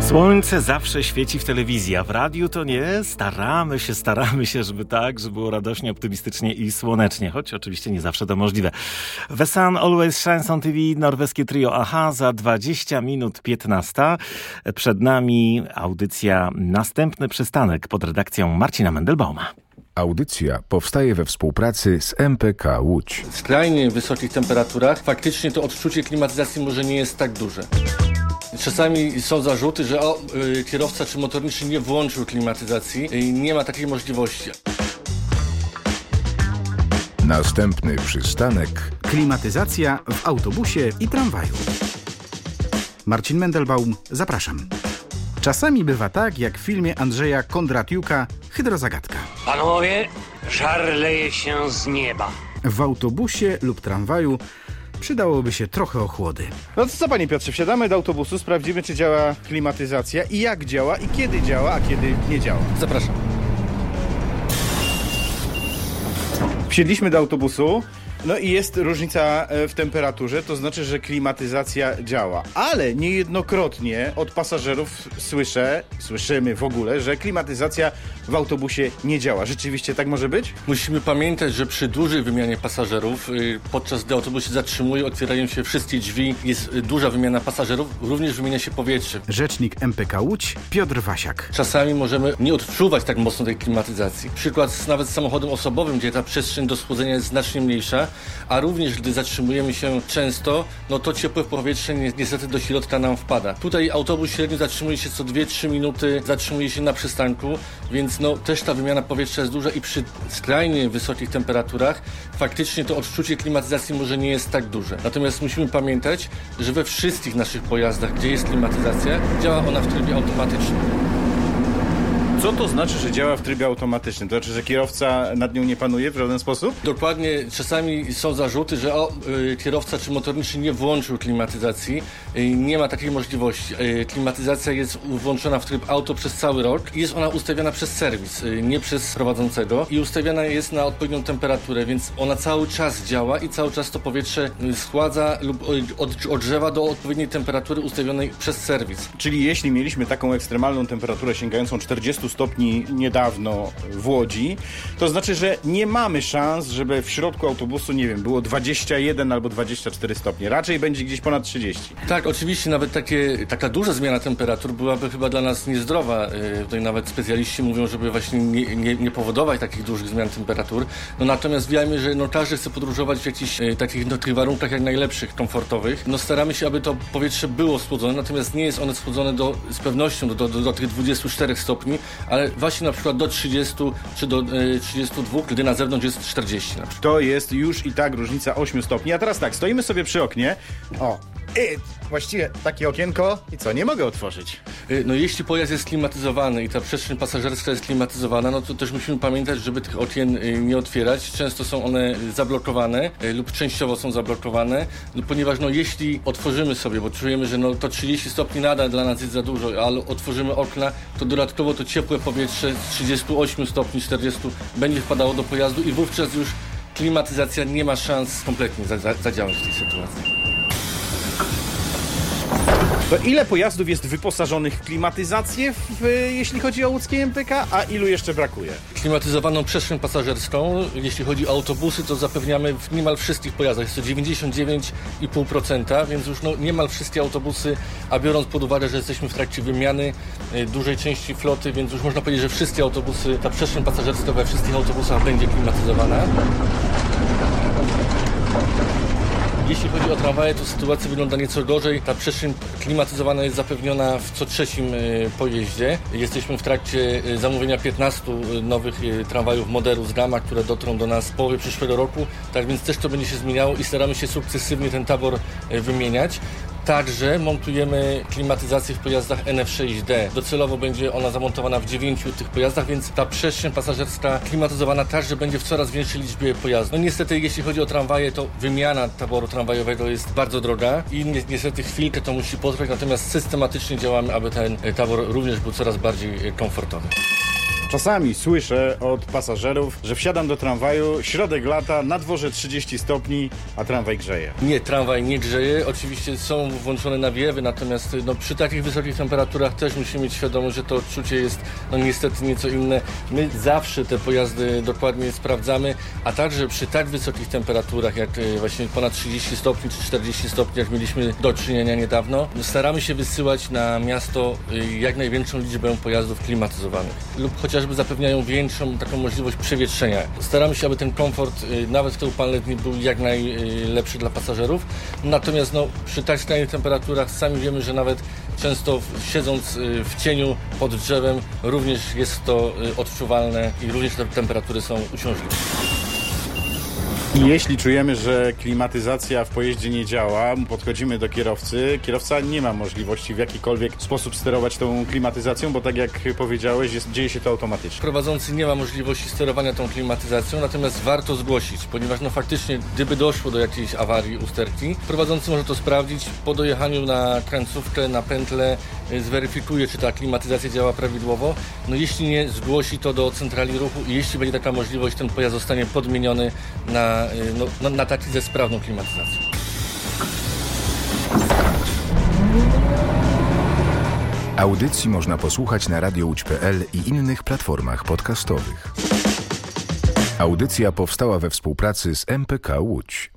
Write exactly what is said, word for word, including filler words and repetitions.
Słońce zawsze świeci w telewizji, a w radiu to nie. Staramy się, staramy się, żeby tak, żeby było radośnie, optymistycznie i słonecznie, choć oczywiście nie zawsze to możliwe. The Sun Always Shines on T V, norweskie trio Aha za dwadzieścia minut piętnaście. Przed nami audycja Następny Przystanek pod redakcją Marcina Mendelbauma. Audycja powstaje we współpracy z M P K Łódź. W skrajnie wysokich temperaturach faktycznie to odczucie klimatyzacji może nie jest tak duże. Czasami są zarzuty, że o, y, kierowca czy motorniczy nie włączył klimatyzacji. Y, nie ma takiej możliwości. Następny przystanek. Klimatyzacja w autobusie i tramwaju. Marcin Mendelbaum, zapraszam. Czasami bywa tak, jak w filmie Andrzeja Kondratiuka Hydrozagadka. Panowie, żar leje się z nieba. W autobusie lub tramwaju przydałoby się trochę ochłody. No to co, panie Piotrze, wsiadamy do autobusu, sprawdzimy, czy działa klimatyzacja i jak działa i kiedy działa, a kiedy nie działa. Zapraszam. Wsiedliśmy do autobusu, no i jest różnica w temperaturze, to znaczy, że klimatyzacja działa. Ale niejednokrotnie od pasażerów słyszę, słyszymy w ogóle, że klimatyzacja w autobusie nie działa. Rzeczywiście tak może być? Musimy pamiętać, że przy dużej wymianie pasażerów, yy, podczas gdy autobus się zatrzymuje, otwierają się wszystkie drzwi, jest yy, duża wymiana pasażerów, również wymienia się powietrze. Rzecznik M P K Łódź Piotr Wasiak. Czasami możemy nie odczuwać tak mocno tej klimatyzacji. Przykład z, nawet z samochodem osobowym, gdzie ta przestrzeń do schłodzenia jest znacznie mniejsza, a również gdy zatrzymujemy się często, no to ciepłe powietrze ni- niestety do środka nam wpada. Tutaj autobus średnio zatrzymuje się co dwie trzy minuty, zatrzymuje się na przystanku, więc no też ta wymiana powietrza jest duża i przy skrajnie wysokich temperaturach faktycznie to odczucie klimatyzacji może nie jest tak duże. Natomiast musimy pamiętać, że we wszystkich naszych pojazdach, gdzie jest klimatyzacja, działa ona w trybie automatycznym. Co to znaczy, że działa w trybie automatycznym? To znaczy, że kierowca nad nią nie panuje w żaden sposób? Dokładnie, czasami są zarzuty, że o, y, kierowca czy motorniczy nie włączył klimatyzacji. Y, nie ma takiej możliwości. Y, klimatyzacja jest włączona w tryb auto przez cały rok i jest ona ustawiana przez serwis, y, nie przez prowadzącego i ustawiana jest na odpowiednią temperaturę, więc ona cały czas działa i cały czas to powietrze schładza lub od, odgrzewa do odpowiedniej temperatury ustawionej przez serwis. Czyli jeśli mieliśmy taką ekstremalną temperaturę sięgającą czterdziestu stopni niedawno w Łodzi, to znaczy, że nie mamy szans, żeby w środku autobusu, nie wiem, było dwadzieścia jeden albo dwadzieścia cztery stopnie. Raczej będzie gdzieś ponad trzydzieści. Tak, oczywiście nawet takie, taka duża zmiana temperatur byłaby chyba dla nas niezdrowa. Yy, tutaj nawet specjaliści mówią, żeby właśnie nie, nie, nie powodować takich dużych zmian temperatur. No natomiast wiemy, że no, każdy chce podróżować w jakichś yy, takich, no, takich warunkach jak najlepszych, komfortowych. No staramy się, aby to powietrze było schłodzone, natomiast nie jest one schłodzone do, z pewnością do, do, do, do tych dwudziestu czterech stopni, ale właśnie na przykład do trzydziestu czy do y, trzydziestu dwóch, gdy na zewnątrz jest czterdzieści na przykład. To jest już i tak różnica ośmiu stopni. A teraz tak, stoimy sobie przy oknie. O, i właściwie takie okienko i co, nie mogę otworzyć. Y, no jeśli pojazd jest klimatyzowany i ta przestrzeń pasażerrza jest klimatyzowana, no to też musimy pamiętać, żeby tych okien y, nie otwierać. Często są one zablokowane y, lub częściowo są zablokowane, no, ponieważ no jeśli otworzymy sobie, bo czujemy, że no to trzydzieści stopni nadal dla nas jest za dużo, ale otworzymy okna, to dodatkowo to ciepłe powietrze z trzydziestu ośmiu stopni, czterdziestu będzie wpadało do pojazdu i wówczas już klimatyzacja nie ma szans kompletnie za, za, zadziałać w tej sytuacji. To ile pojazdów jest wyposażonych w klimatyzację, w, jeśli chodzi o łódzkie M P K, a ilu jeszcze brakuje? Klimatyzowaną przestrzeń pasażerską, jeśli chodzi o autobusy, to zapewniamy w niemal wszystkich pojazdach. Jest to dziewięćdziesiąt dziewięć i pół procent, więc już no, niemal wszystkie autobusy, a biorąc pod uwagę, że jesteśmy w trakcie wymiany y, dużej części floty, więc już można powiedzieć, że wszystkie autobusy, ta przestrzeń pasażerska we wszystkich autobusach będzie klimatyzowana. Jeśli chodzi o tramwaje, to sytuacja wygląda nieco gorzej. Ta przestrzeń klimatyzowana jest zapewniona w co trzecim y, pojeździe. Jesteśmy w trakcie y, zamówienia piętnastu y, nowych y, tramwajów Moderu z Gama, które dotrą do nas w połowie przyszłego roku. Tak więc też to będzie się zmieniało i staramy się sukcesywnie ten tabor y, wymieniać. Także montujemy klimatyzację w pojazdach N F sześć D. Docelowo będzie ona zamontowana w dziewięciu tych pojazdach, więc ta przestrzeń pasażerska klimatyzowana także będzie w coraz większej liczbie pojazdów. No niestety, jeśli chodzi o tramwaje, to wymiana taboru tramwajowego jest bardzo droga i ni- niestety chwilkę to musi potrwać, natomiast systematycznie działamy, aby ten tabor również był coraz bardziej komfortowy. Czasami słyszę od pasażerów, że wsiadam do tramwaju, środek lata, na dworze trzydzieści stopni, a tramwaj grzeje. Nie, tramwaj nie grzeje. Oczywiście są włączone nawiewy, natomiast no, przy takich wysokich temperaturach też musimy mieć świadomość, że to odczucie jest no, niestety nieco inne. My zawsze te pojazdy dokładnie sprawdzamy, a także przy tak wysokich temperaturach, jak właśnie ponad trzydzieści stopni czy czterdzieści stopni, jak mieliśmy do czynienia niedawno, staramy się wysyłać na miasto jak największą liczbę pojazdów klimatyzowanych lub chociażby zapewniają większą taką możliwość przewietrzenia. Staramy się, aby ten komfort nawet w te upalne dni był jak najlepszy dla pasażerów. Natomiast no, przy tak skrajnych temperaturach sami wiemy, że nawet często siedząc w cieniu pod drzewem również jest to odczuwalne i również te temperatury są uciążliwe. I jeśli czujemy, że klimatyzacja w pojeździe nie działa, podchodzimy do kierowcy, kierowca nie ma możliwości w jakikolwiek sposób sterować tą klimatyzacją, bo tak jak powiedziałeś, jest, dzieje się to automatycznie. Prowadzący nie ma możliwości sterowania tą klimatyzacją, natomiast warto zgłosić, ponieważ no faktycznie, gdyby doszło do jakiejś awarii usterki, prowadzący może to sprawdzić po dojechaniu na krańcówkę, na pętlę, zweryfikuje, czy ta klimatyzacja działa prawidłowo. No jeśli nie, zgłosi to do centrali ruchu i jeśli będzie taka możliwość, ten pojazd zostanie podmieniony na No, no, na taki ze sprawną klimatyzacją. Audycji można posłuchać na radio łódź kropka p l i innych platformach podcastowych. Audycja powstała we współpracy z M P K Łódź.